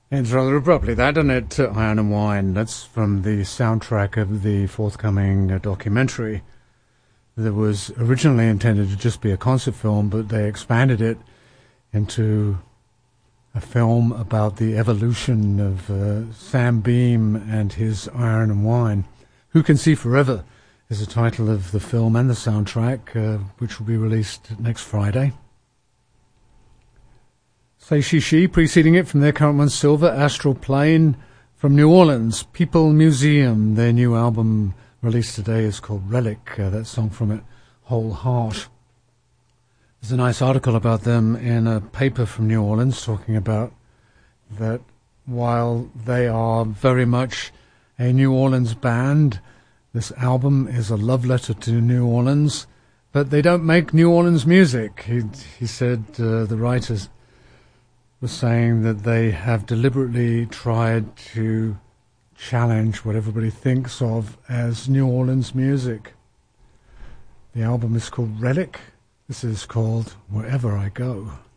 Ends rather abruptly, that, doesn't it? Iron and Wine. That's from the soundtrack of the forthcoming documentary that was originally intended to just be a concert film, but they expanded it into a film about the evolution of Sam Beam and his Iron and Wine. Who Can See Forever is the title of the film and the soundtrack, which will be released next Friday. Say She, preceding it from their current one, Silver, Astral Plane. From New Orleans, People Museum. Their new album released today is called Relic. That song from it, Whole Heart. There's a nice article about them in a paper from New Orleans talking about that while they are very much a New Orleans band, this album is a love letter to New Orleans, but they don't make New Orleans music. He said the writers was saying that they have deliberately tried to challenge what everybody thinks of as New Orleans music. The album is called Relic. This is called Wherever I Go.